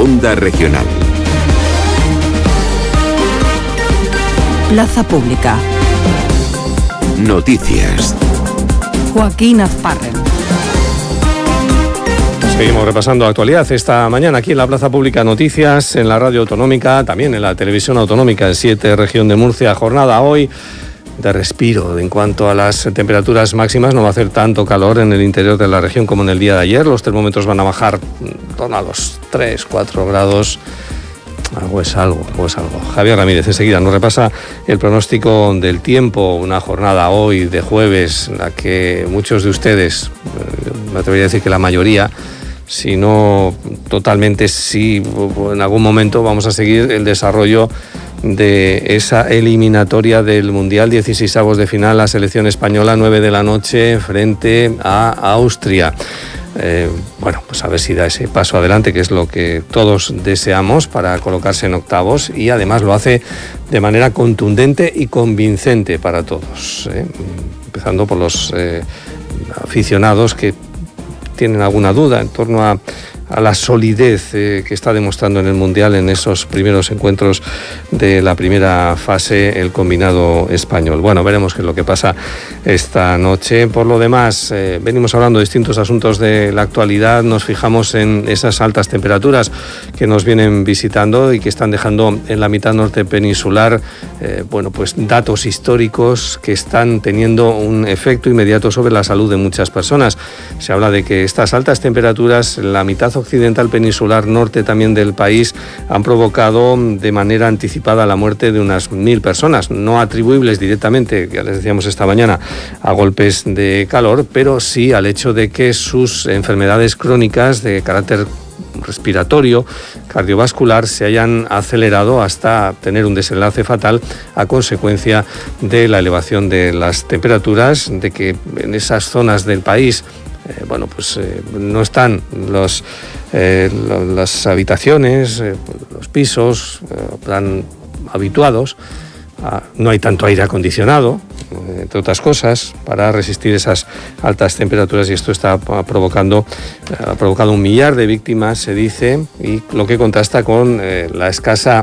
Onda Regional. Plaza Pública. Noticias. Joaquín Azparren. Seguimos repasando actualidad esta mañana aquí en la Plaza Pública. Noticias en la radio autonómica, también en la televisión autonómica de 7, región de Murcia. Jornada hoy de respiro. En cuanto a las temperaturas máximas, no va a hacer tanto calor en el interior de la región como en el día de ayer. Los termómetros van a bajar en torno a los 3-4 grados. Algo es algo. Javier Ramírez enseguida nos repasa el pronóstico del tiempo. Una jornada hoy de jueves en la que muchos de ustedes, me atrevería a decir que la mayoría, si no totalmente, sí, en algún momento vamos a seguir el desarrollo de esa eliminatoria del Mundial, 16avos de final, la selección española, 9 de la noche frente a Austria. Bueno, pues a ver si da ese paso adelante, que es lo que todos deseamos, para colocarse en octavos, y además lo hace de manera contundente y convincente para todos, empezando por los aficionados que tienen alguna duda en torno a la solidez que está demostrando en el Mundial en esos primeros encuentros de la primera fase el combinado español. Bueno, veremos qué es lo que pasa esta noche. Por lo demás, venimos hablando de distintos asuntos de la actualidad. Nos fijamos en esas altas temperaturas que nos vienen visitando y que están dejando en la mitad norte peninsular, bueno, pues datos históricos que están teniendo un efecto inmediato sobre la salud de muchas personas. Se habla de que estas altas temperaturas en la mitad occidental peninsular, norte también del país, han provocado de manera anticipada la muerte de unas 1.000 personas, no atribuibles directamente, ya les decíamos esta mañana, a golpes de calor, pero sí al hecho de que sus enfermedades crónicas de carácter respiratorio, cardiovascular, se hayan acelerado hasta tener un desenlace fatal a consecuencia de la elevación de las temperaturas, de que en esas zonas del país no están las habitaciones, los pisos tan habituados, no hay tanto aire acondicionado, entre otras cosas, para resistir esas altas temperaturas, y esto ha provocado 1 millar de víctimas, se dice, y lo que contrasta con la escasa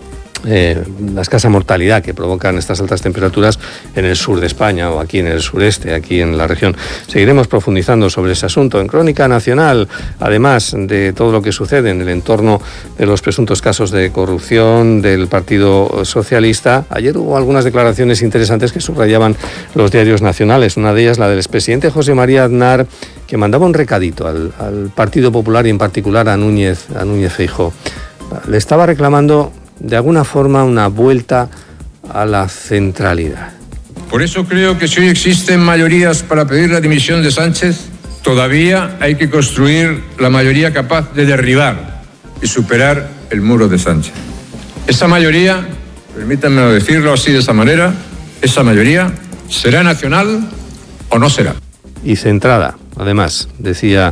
mortalidad que provocan estas altas temperaturas en el sur de España o aquí en el sureste, aquí en la región. Seguiremos profundizando sobre ese asunto en Crónica Nacional, además de todo lo que sucede en el entorno de los presuntos casos de corrupción del Partido Socialista. Ayer hubo algunas declaraciones interesantes que subrayaban los diarios nacionales. Una de ellas, la del expresidente José María Aznar, que mandaba un recadito al Partido Popular y en particular a Núñez Feijóo. Le estaba reclamando de alguna forma una vuelta a la centralidad. Por eso creo que si hoy existen mayorías para pedir la dimisión de Sánchez, todavía hay que construir la mayoría capaz de derribar y superar el muro de Sánchez. Esa mayoría, permítanme decirlo así de esa manera, esa mayoría será nacional o no será. Y centrada, además, decía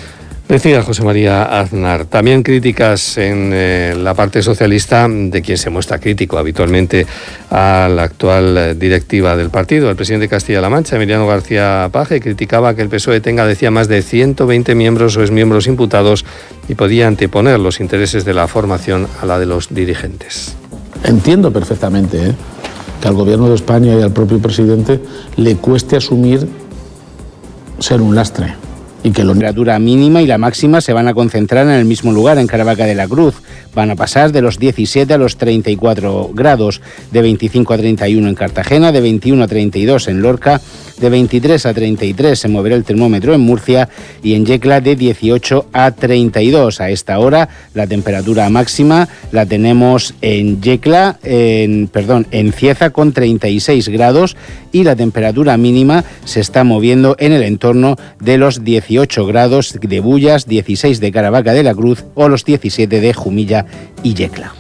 José María Aznar. También críticas en la parte socialista, de quien se muestra crítico habitualmente a la actual directiva del partido. El presidente de Castilla-La Mancha, Emiliano García Paje, criticaba que el PSOE tenga, decía, más de 120 miembros o exmiembros imputados y podía anteponer los intereses de la formación a la de los dirigentes. Entiendo perfectamente que al Gobierno de España y al propio presidente le cueste asumir ser un lastre. Y que la temperatura mínima y la máxima se van a concentrar en el mismo lugar, en Caravaca de la Cruz. Van a pasar de los 17 a los 34 grados, de 25 a 31 en Cartagena, de 21 a 32 en Lorca, de 23 a 33 se moverá el termómetro en Murcia y en Yecla de 18 a 32. A esta hora la temperatura máxima la tenemos en Yecla, en Cieza con 36 grados y la temperatura mínima se está moviendo en el entorno de los 18 grados de Bullas, 16 de Caravaca de la Cruz o los 17 de Jumilla y Yecla.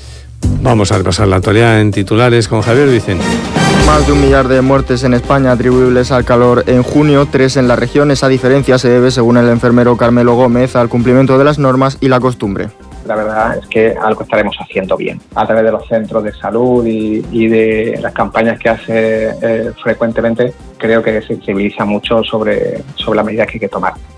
Vamos a repasar la actualidad en titulares con Javier Vicente. Más de 1 millar de muertes en España atribuibles al calor en junio, 3 en la región. Esa diferencia se debe, según el enfermero Carmelo Gómez, al cumplimiento de las normas y la costumbre. La verdad es que algo estaremos haciendo bien. A través de los centros de salud y de las campañas que hace frecuentemente, creo que sensibiliza mucho sobre las medidas que hay que tomar.